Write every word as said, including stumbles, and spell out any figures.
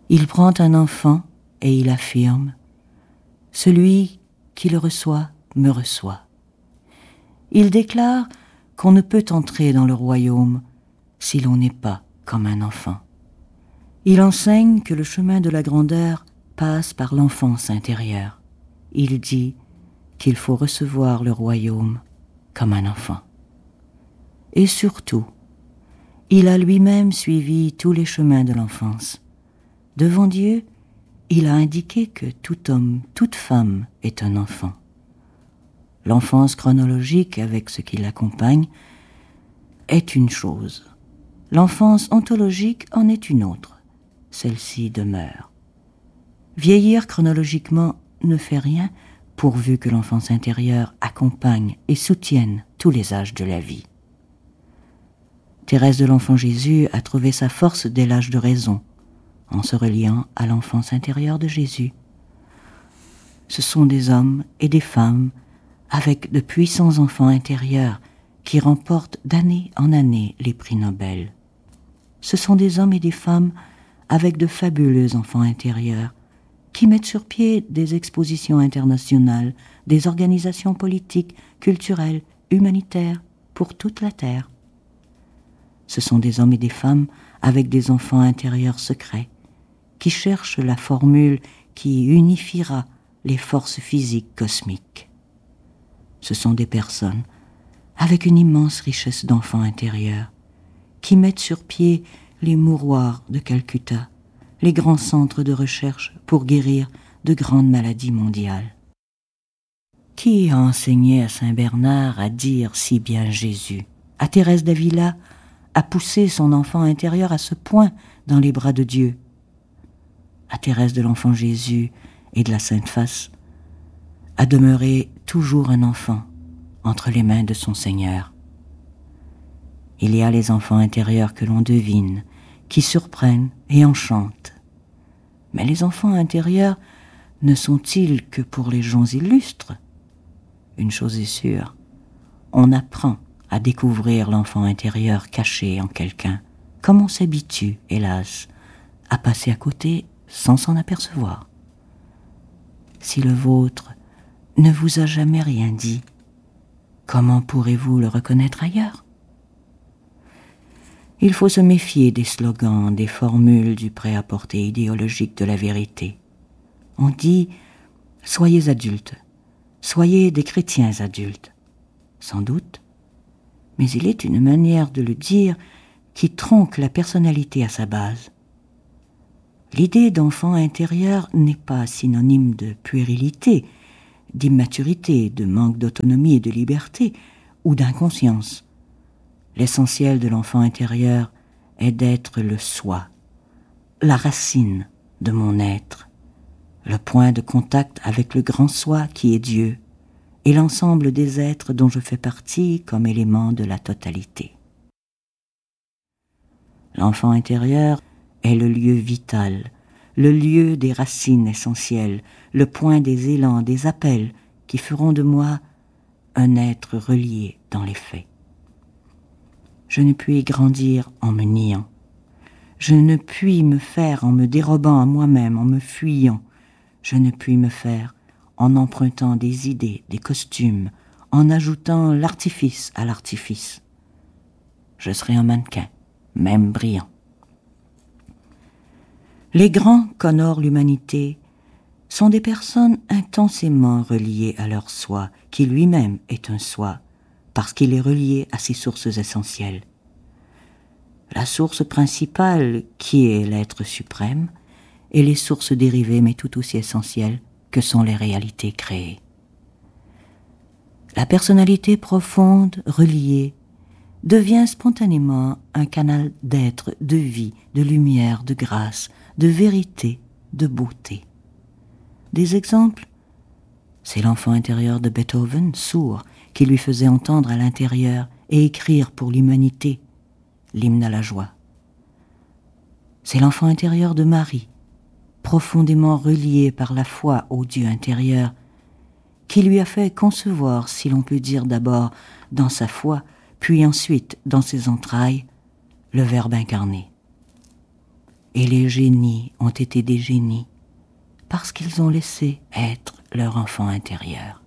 Il prend un enfant et il affirme « Celui qui le reçoit me reçoit ». Il déclare qu'on ne peut entrer dans le royaume si l'on n'est pas comme un enfant. Il enseigne que le chemin de la grandeur passe par l'enfance intérieure. Il dit qu'il faut recevoir le royaume comme un enfant. Et surtout, il a lui-même suivi tous les chemins de l'enfance. Devant Dieu, il a indiqué que tout homme, toute femme est un enfant. L'enfance chronologique, avec ce qui l'accompagne, est une chose. L'enfance ontologique en est une autre. Celle-ci demeure. Vieillir chronologiquement ne fait rien pourvu que l'enfance intérieure accompagne et soutienne tous les âges de la vie. Thérèse de l'Enfant Jésus a trouvé sa force dès l'âge de raison, en se reliant à l'enfance intérieure de Jésus. Ce sont des hommes et des femmes avec de puissants enfants intérieurs qui remportent d'année en année les prix Nobel. Ce sont des hommes et des femmes avec de fabuleux enfants intérieurs qui mettent sur pied des expositions internationales, des organisations politiques, culturelles, humanitaires pour toute la Terre. Ce sont des hommes et des femmes avec des enfants intérieurs secrets qui cherchent la formule qui unifiera les forces physiques cosmiques. Ce sont des personnes avec une immense richesse d'enfants intérieurs qui mettent sur pied les mouroirs de Calcutta, les grands centres de recherche pour guérir de grandes maladies mondiales. Qui a enseigné à Saint Bernard à dire si bien Jésus, à Thérèse d'Avila, à pousser son enfant intérieur à ce point dans les bras de Dieu, à Thérèse de l'Enfant Jésus et de la Sainte Face, à demeurer toujours un enfant entre les mains de son Seigneur. Il y a les enfants intérieurs que l'on devine, qui surprennent et enchantent. Mais les enfants intérieurs ne sont-ils que pour les gens illustres ? Une chose est sûre, on apprend à découvrir l'enfant intérieur caché en quelqu'un, comme on s'habitue, hélas, à passer à côté sans s'en apercevoir. Si le vôtre ne vous a jamais rien dit, comment pourrez-vous le reconnaître ailleurs ? Il faut se méfier des slogans, des formules du prêt-à-porter idéologique de la vérité. On dit « soyez adultes, soyez des chrétiens adultes ». Sans doute, mais il est une manière de le dire qui tronque la personnalité à sa base. L'idée d'enfant intérieur n'est pas synonyme de puérilité, d'immaturité, de manque d'autonomie et de liberté, ou d'inconscience. L'essentiel de l'enfant intérieur est d'être le soi, la racine de mon être, le point de contact avec le grand soi qui est Dieu, et l'ensemble des êtres dont je fais partie comme élément de la totalité. L'enfant intérieur est le lieu vital, le lieu des racines essentielles, le point des élans, des appels qui feront de moi un être relié dans les faits. Je ne puis grandir en me niant. Je ne puis me faire en me dérobant à moi-même, en me fuyant. Je ne puis me faire en empruntant des idées, des costumes, en ajoutant l'artifice à l'artifice. Je serai un mannequin, même brillant. Les grands qu'honore l'humanité sont des personnes intensément reliées à leur soi, qui lui-même est un soi, parce qu'il est relié à ses sources essentielles. La source principale, qui est l'être suprême, et les sources dérivées, mais tout aussi essentielles, que sont les réalités créées. La personnalité profonde, reliée, devient spontanément un canal d'être, de vie, de lumière, de grâce, de vérité, de beauté. Des exemples, c'est l'enfant intérieur de Beethoven, sourd, qui lui faisait entendre à l'intérieur et écrire pour l'humanité l'hymne à la joie. C'est l'enfant intérieur de Marie, profondément relié par la foi au Dieu intérieur, qui lui a fait concevoir, si l'on peut dire d'abord dans sa foi, puis ensuite dans ses entrailles, le Verbe incarné. et les génies ont été des génies parce qu'ils ont laissé être leur enfant intérieur.